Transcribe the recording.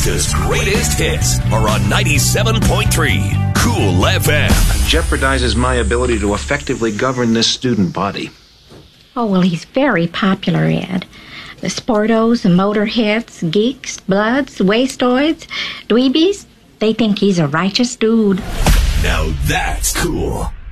Augusta's greatest hits are on 97.3 Cool FM. Jeopardizes my ability to effectively govern this student body. Oh, well, he's very popular, Ed. The sportos, the motorheads, geeks, bloods, wastoids, dweebies, they think he's a righteous dude. Now that's cool.